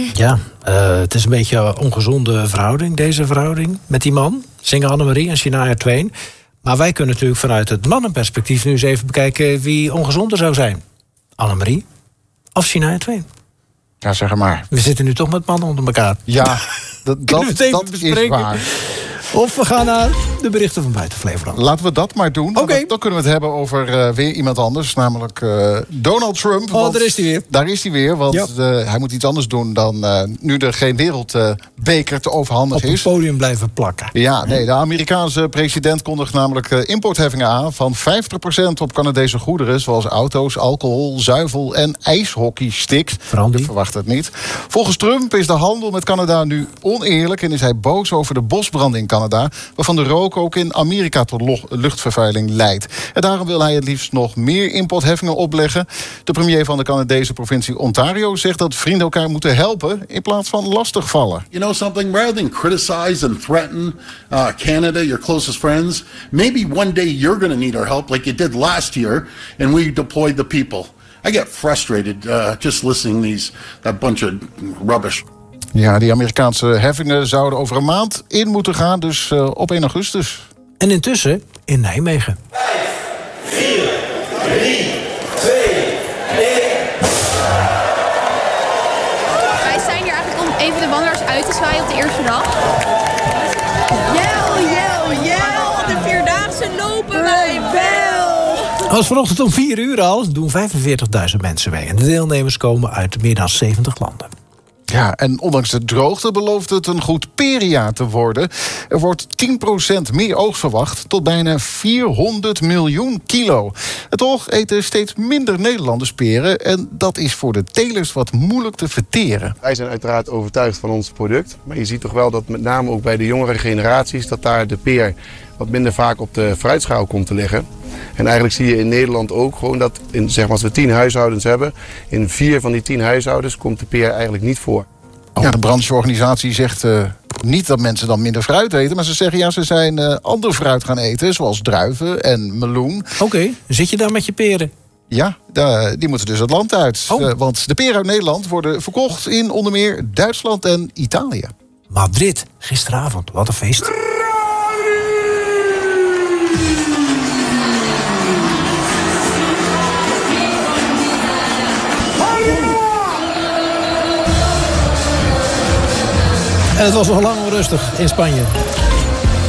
Ja, het is een beetje een ongezonde verhouding, deze verhouding met die man. Zingen Annemarie en Shania Twain. Maar wij kunnen natuurlijk vanuit het mannenperspectief nu eens even bekijken wie ongezonder zou zijn. Annemarie of Shania Twain? Ja, zeg maar. We zitten nu toch met mannen onder elkaar. Ja, dat is waar. Of we gaan naar de berichten van buiten Flevoland. Laten we dat maar doen. Oké. Dan kunnen we het hebben over weer iemand anders. Namelijk Donald Trump. Daar is hij weer. Daar is hij weer, want hij moet iets anders doen dan nu er geen wereldbeker te overhandigen is. Op het podium blijven plakken. Ja, nee, de Amerikaanse president kondigt namelijk importheffingen aan van 50% op Canadese goederen, zoals auto's, alcohol, zuivel en ijshockeysticks. Je verwacht het niet. Volgens Trump is de handel met Canada nu oneerlijk en is hij boos over de bosbranden in Canada, waarvan de rook ook in Amerika tot luchtvervuiling leidt. En daarom wil hij het liefst nog meer importheffingen opleggen. De premier van de Canadese provincie Ontario zegt dat vrienden elkaar moeten helpen in plaats van lastigvallen. You know something? Rather than criticize and threaten Canada, your closest friends, maybe one day you're going to need our help like you did last year, and we deployed the people. I get frustrated just listening that bunch of rubbish. Ja, die Amerikaanse heffingen zouden over een maand in moeten gaan, dus op 1 augustus. En intussen in Nijmegen. 5, 4, 3, 2, 1. Wij zijn hier eigenlijk om even de wandelaars uit te zwaaien op de eerste dag. Jel, de Vierdaagse lopen wij wel. Als vanochtend om 4 uur al doen 45.000 mensen mee. En de deelnemers komen uit meer dan 70 landen. Ja, en ondanks de droogte belooft het een goed perenjaar te worden. Er wordt 10% meer oogst verwacht, tot bijna 400 miljoen kilo. En toch eten steeds minder Nederlanders peren. En dat is voor de telers wat moeilijk te verteren. Wij zijn uiteraard overtuigd van ons product. Maar je ziet toch wel dat met name ook bij de jongere generaties, dat daar de peer wat minder vaak op de fruitschaal komt te liggen. En eigenlijk zie je in Nederland ook gewoon dat, als we 10 huishoudens hebben, in 4 van die 10 huishoudens komt de peer eigenlijk niet voor. Ja, de brancheorganisatie zegt niet dat mensen dan minder fruit eten, maar ze zeggen ze zijn ander fruit gaan eten, zoals druiven en meloen. Oké, zit je daar met je peren? Ja, die moeten dus het land uit. Want de peren uit Nederland worden verkocht in onder meer Duitsland en Italië. Madrid, gisteravond, wat een feest. En het was nog lang onrustig in Spanje.